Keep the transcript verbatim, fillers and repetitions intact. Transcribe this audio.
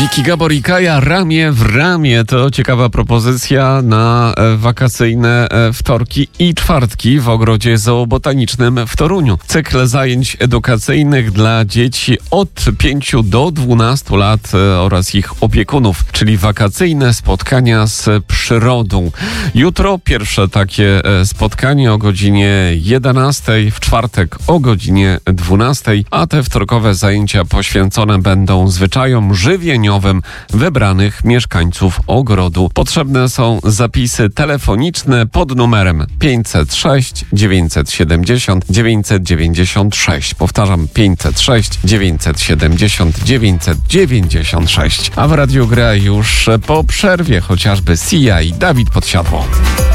Kiki Gabor i Kaja ramię w ramię. To ciekawa propozycja na wakacyjne wtorki i czwartki w Ogrodzie Zoobotanicznym w Toruniu. Cykl zajęć edukacyjnych dla dzieci od pięciu do dwunastu lat oraz ich opiekunów, czyli wakacyjne spotkania z przyrodą. Jutro pierwsze takie spotkanie o godzinie jedenastej, w czwartek o godzinie dwunastej, a te wtorkowe zajęcia poświęcone będą zwyczajom żywieniowym wybranych mieszkańców ogrodu. Potrzebne są zapisy telefoniczne pod numerem pięćset sześć dziewięćset siedemdziesiąt dziewięćset dziewięćdziesiąt sześć. Powtarzam, pięćset sześć dziewięćset siedemdziesiąt dziewięćset dziewięćdziesiąt sześć. A w Radiu Gra już po przerwie chociażby Sia i Dawid Podsiadło.